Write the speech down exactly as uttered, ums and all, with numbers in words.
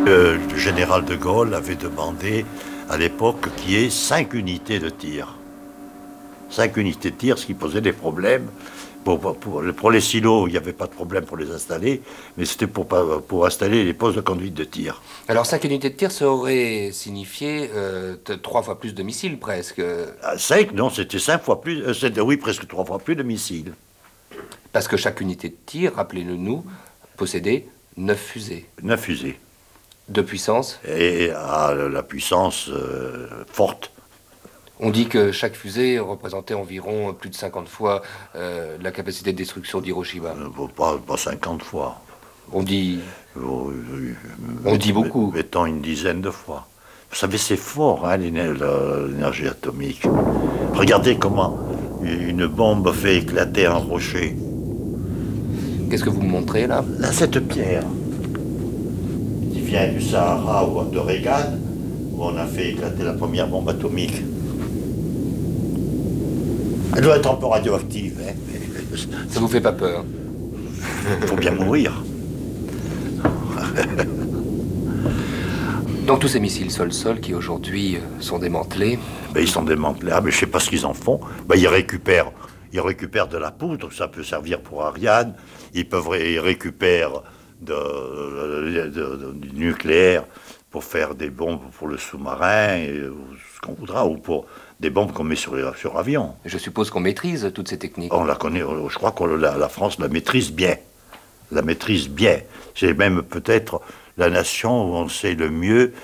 Euh, le général de Gaulle avait demandé à l'époque qu'il y ait cinq unités de tir. Cinq unités de tir, ce qui posait des problèmes. Pour, pour, pour, pour les silos, il n'y avait pas de problème pour les installer, mais c'était pour, pour installer les postes de conduite de tir. Alors cinq unités de tir, ça aurait signifié euh, trois fois plus de missiles presque. À cinq, non, c'était cinq fois plus, euh, oui, presque trois fois plus de missiles. Parce que chaque unité de tir, rappelez-le nous, possédait neuf fusées. Neuf fusées. De puissance? Et à la puissance euh, forte. On dit que chaque fusée représentait environ plus de cinquante fois euh, la capacité de destruction d'Hiroshima. Euh, pas, pas cinquante fois. On dit... Euh, on dit beaucoup. Mettons une dizaine de fois. Vous savez, c'est fort, hein, l'énergie atomique. Regardez comment une bombe fait éclater un rocher. Qu'est-ce que vous me montrez, là? Là, cette pierre qui vient du Sahara ou de Reagan, où on a fait éclater la première bombe atomique. Elle doit être un peu radioactive. Hein. Ça vous fait pas peur? Il faut bien mourir. Donc tous ces missiles sol-sol qui aujourd'hui sont démantelés... Ben, ils sont démantelés, ah, mais je sais pas ce qu'ils en font. Ben, ils récupèrent, ils récupèrent de la poudre, ça peut servir pour Ariane. Ils peuvent ré ils récupèrent de, de, de, de, du nucléaire pour faire des bombes pour le sous-marin, et ce qu'on voudra, ou pour des bombes qu'on met sur, sur avion. Je suppose qu'on maîtrise toutes ces techniques. On la connaît, je crois que la, la France la maîtrise bien. La maîtrise bien. C'est même peut-être la nation où on sait le mieux